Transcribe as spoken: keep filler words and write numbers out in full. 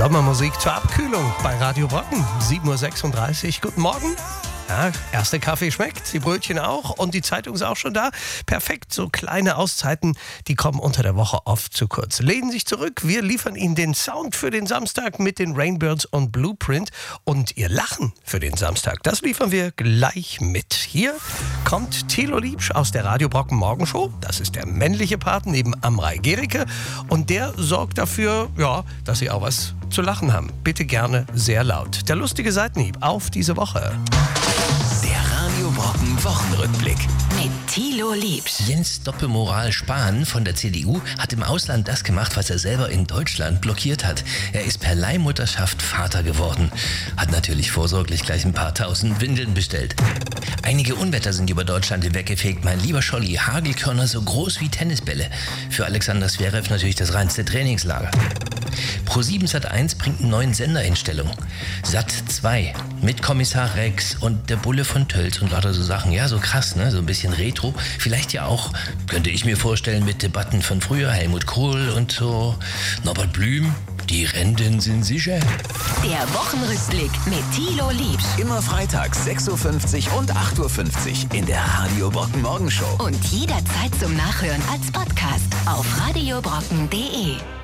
Sommermusik zur Abkühlung bei Radio Brocken. sieben Uhr sechsunddreißig. Guten Morgen. Ja, erster Kaffee schmeckt, die Brötchen auch und die Zeitung ist auch schon da. Perfekt, so kleine Auszeiten, die kommen unter der Woche oft zu kurz. Lehnen sich zurück, wir liefern Ihnen den Sound für den Samstag mit den Rainbirds und Blueprint und Ihr Lachen für den Samstag, das liefern wir gleich mit. Hier kommt Thilo Liebsch aus der Radio Brocken Morgenshow, das ist der männliche Part neben Amrei Gericke und der sorgt dafür, ja, dass Sie auch was zu lachen haben. Bitte gerne sehr laut. Der lustige Seitenhieb auf diese Woche. Der Radio Brocken Wochenrückblick. Mit Thilo Liebsch. Jens Doppelmoral Spahn von der C D U hat im Ausland das gemacht, was er selber in Deutschland blockiert hat. Er ist per Leihmutterschaft Vater geworden. Hat natürlich vorsorglich gleich ein paar tausend Windeln bestellt. Einige Unwetter sind über Deutschland hinweggefegt. Mein lieber Scholli, Hagelkörner so groß wie Tennisbälle. Für Alexander Zverev natürlich das reinste Trainingslager. ProSieben Sat eins bringt einen neuen Sender in Stellung. Sat zwei mit Kommissar Rex und der Bulle von Tölz und lauter so Sachen. Ja, so krass, ne? So ein bisschen Retro. Vielleicht ja auch, könnte ich mir vorstellen, mit Debatten von früher. Helmut Kohl und so. Norbert Blüm. Die Renten sind sicher. Der Wochenrückblick mit Thilo Liebsch. Immer freitags sechs Uhr fünfzig und acht Uhr fünfzig in der Radio Brocken Morgenshow. Und jederzeit zum Nachhören als Podcast auf radiobrocken punkt de.